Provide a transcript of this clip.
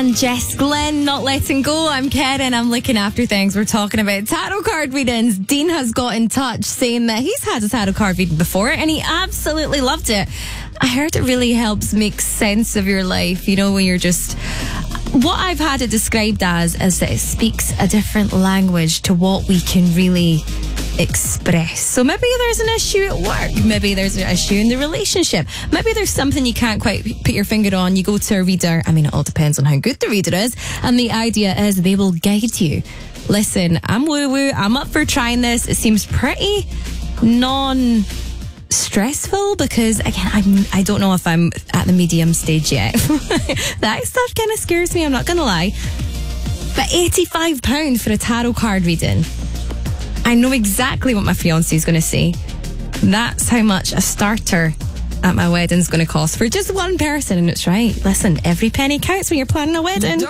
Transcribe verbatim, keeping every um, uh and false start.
and Jess Glynn, Not Letting Go. I'm Karen, I'm looking after things. We're talking about tarot card readings. Dean has got in touch saying that he's had a tarot card reading before and he absolutely loved it. I heard it really helps make sense of your life, you know, when you're just... What I've had it described as is that it speaks a different language to what we can really express. So maybe there's an issue at work, maybe there's an issue in the relationship, maybe there's something you can't quite put your finger on. You go to a reader. I mean, it all depends on how good the reader is, and the idea is they will guide you. Listen, I'm woo woo, I'm up for trying this. It seems pretty non stressful because again I'm I don't know if I'm at the medium stage yet. That stuff kind of scares me, I'm not gonna lie. But eighty-five pounds for a tarot card reading, I know exactly what my fiancé is going to say. That's how much a starter at my wedding is going to cost for just one person. And it's right. Listen, every penny counts when you're planning a wedding.